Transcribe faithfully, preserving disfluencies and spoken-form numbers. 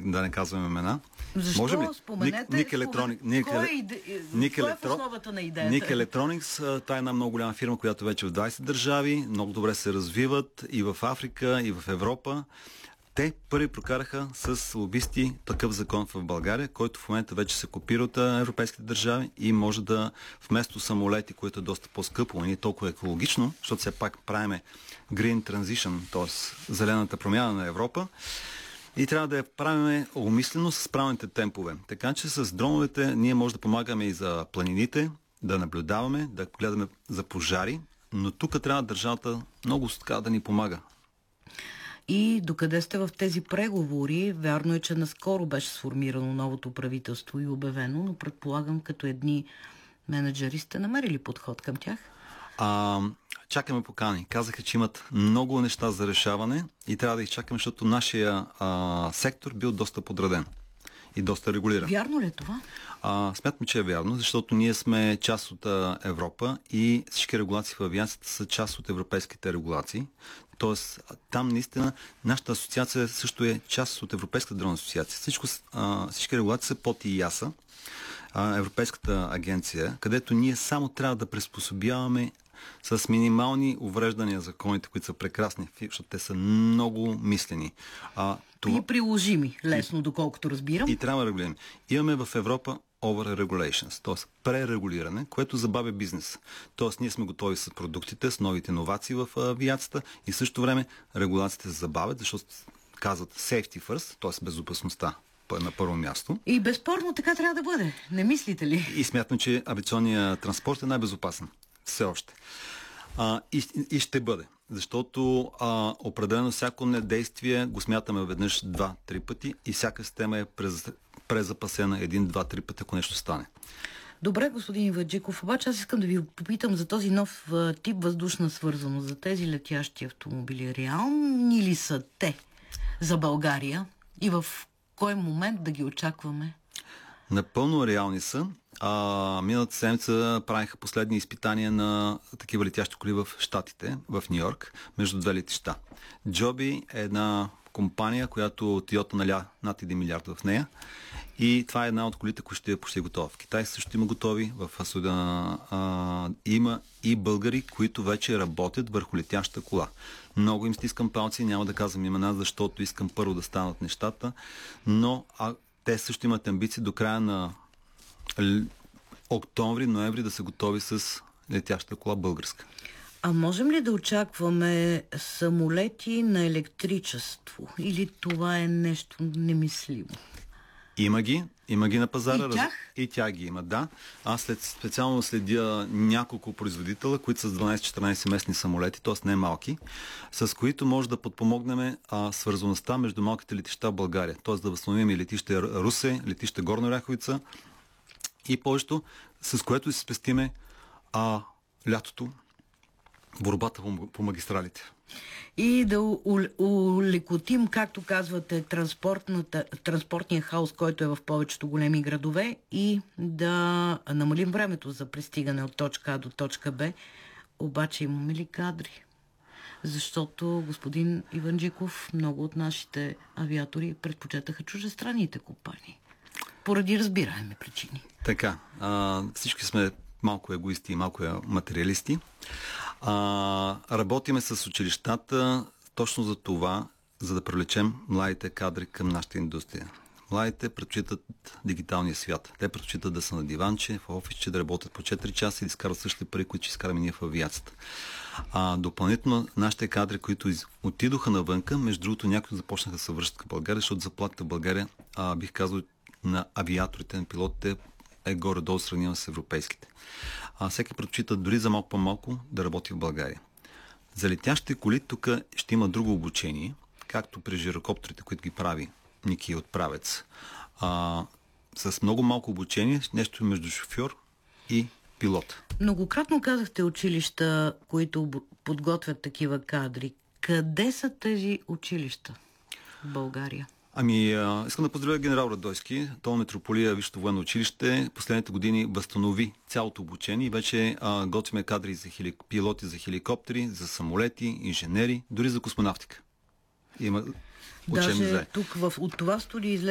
да не казваме имена. Защо? Може ли? Споменете. Ник Electronics. Ник, Кой е, иде... Ник Кой е в основата на идеята? Ник Electronics, това е една много голяма фирма, която вече в двайсет държави, много добре се развиват и в Африка, и в Европа. Те първи прокараха с лобисти такъв закон в България, който в момента вече се копира от европейските държави и може да вместо самолети, което е доста по-скъпо и не толкова екологично, защото все пак правиме green transition, т.е. зелената промяна на Европа, и трябва да я правиме умислено с правилните темпове. Така че с дроновете ние може да помагаме и за планините, да наблюдаваме, да гледаме за пожари, но тук трябва държавата много така да ни помага. И докъде сте в тези преговори? Вярно е, че наскоро беше сформирано новото правителство и обявено, но предполагам, като едни менеджери сте намерили подход към тях? А, чакаме покани. Казаха, че имат много неща за решаване и трябва да изчакаме, защото нашия а, сектор бил доста подреден и доста регулиран. Вярно ли е това? А, смятам, че е вярно, защото ние сме част от а, Европа и всички регулации в авиацията са част от европейските регулации. Тоест, там наистина нашата асоциация също е част от Европейската дрон асоциация. Всичко, а, всички регулации са под ИАСА, а, Европейската агенция, където ние само трябва да приспособяваме с минимални увреждания законите, които са прекрасни, защото те са много мислени. А, това... И приложими, лесно, доколкото разбирам. И трябва да регулираме. Имаме в Европа over regulations, т.е. пререгулиране, което забавя бизнес. Т.е. ние сме готови с продуктите, с новите иновации в авиацията и в същото време регулациите се забавят, защото казват safety first, т.е. безопасността на първо място. И безспорно така трябва да бъде. Не мислите ли? И смятам, че авиационният транспорт е най-безопасен. Все още. А, и, и ще бъде. Защото а, определено всяко недействие го смятаме веднъж, два, три пъти и всяка система е през, презапасена един, два, три пъти, ако нещо стане. Добре, господин Иваджиков, обаче аз искам да ви попитам за този нов а, тип въздушна свързаност, за тези летящи автомобили. Реални ли са те за България и в кой момент да ги очакваме? Напълно реални са. А, миналата седмица правиха последни изпитания на такива летящи коли в Щатите, в Ню Йорк, между две летища. Джоби е една компания, която Toyota наля над един милиард в нея и това е една от колите, които ще е почти готова. В Китай също има готови, в Судан а, има и българи, които вече работят върху летяща кола. Много им стискам палци, няма да казвам имена, защото искам първо да станат нещата, но а, те също имат амбиции до края на октомври, ноември да са готови с летяща кола българска. А можем ли да очакваме самолети на електричество? Или това е нещо немислимо? Има ги, има ги на пазара. И тях? И тя ги има, да. Аз след, специално следя няколко производителя, които са с дванайсет-четиринайсет местни самолети, т.е. не малки, с които може да подпомогнем а, свързаността между малките летища в България. Т.е. да възстановим и летище Русе, летище Горна Оряховица и повечето, с което си спестиме а, лятото борбата по, по магистралите. И да улекотим, както казвате, транспортния хаос, който е в повечето големи градове и да намалим времето за пристигане от точка А до точка Б. Обаче имаме ли кадри? Защото, господин Иванджиков, много от нашите авиатори предпочетаха чуждестранните компании. Поради разбираеми причини. Така, а, всички сме малко егоисти и малко материалисти. А, работиме с училищата точно за това, за да привлечем младите кадри към нашата индустрия. Младите предпочитат дигиталния свят. Те предпочитат да са на диванче, в офисче, да работят по четири часа и да изкарат същите пари, които ще изкараме ние в авиацията. А, допълнително нашите кадри, които из... отидоха навънка, между другото някои започнаха да се връщат към България, защото заплатите в България, а, бих казал, на авиаторите, на пилотите е горе-долу сравнено с европейските. А всеки предпочита дори за малко по-малко да работи в България. За летящите коли тук ще има друго обучение, както при жирокоптерите, които ги прави Ники Отправец. А, с много малко обучение, нещо между шофьор и пилот. Многократно казахте училища, които подготвят такива кадри. Къде са тези училища в България? Ами, а, искам да поздравя генерал Радойски. То Метрополия Висшето военно училище последните години възстанови цялото обучение и вече а, готвиме кадри за хили... пилоти за хеликоптери, за самолети, инженери, дори за космонавтика. Има учебни Даже заедно. тук в, от това студио излезе